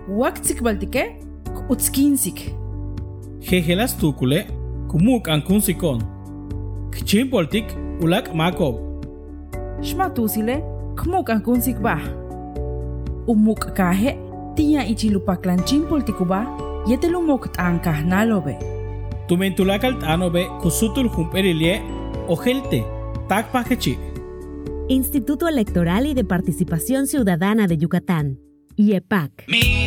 Waktsik baltike, utskinsik. Jejelas tukule, kumuk ankunsikon. Kchin poltik ulak makob. Shmatusile, kmuk ankunsik ba. Umuk kahe, tia ichilupaklanchim poltikuba, yetelumok tankah nalobe. Tumentulakal tanobe kusutul jumperilie ojelte, takpakechi. Instituto Electoral y de Participación Ciudadana de Yucatán, IEPAC.